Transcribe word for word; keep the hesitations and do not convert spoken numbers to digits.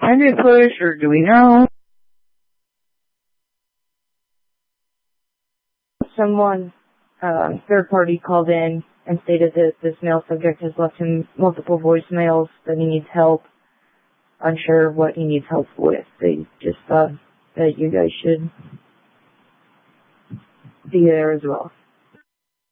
behind it push, or do we know? Someone, uh, third party called in and stated that this male subject has left him multiple voicemails that he needs help. Unsure what he needs help with. They just thought that you guys should be there as well.